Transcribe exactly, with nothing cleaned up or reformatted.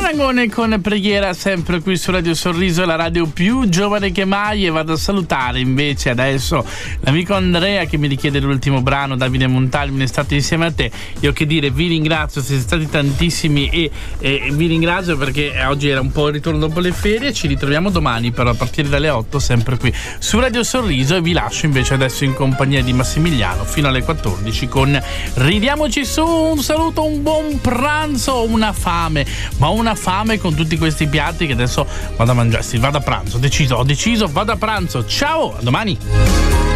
Parangone con Preghiera, sempre qui su Radio Sorriso, la radio più giovane che mai. E vado a salutare invece adesso l'amico Andrea che mi richiede l'ultimo brano. Davide Montalmi, un'estate insieme a te. Io che dire, vi ringrazio, siete stati tantissimi e, e vi ringrazio perché oggi era un po' il ritorno dopo le ferie. Ci ritroviamo domani però a partire dalle otto sempre qui su Radio Sorriso, e vi lascio invece adesso in compagnia di Massimiliano fino alle quattordici con Ridiamoci su. Un saluto, un buon pranzo, una fame, ma una fame con tutti questi piatti che adesso vado a mangiare. Sì, vado a pranzo, deciso, ho deciso, vado a pranzo. Ciao, a domani.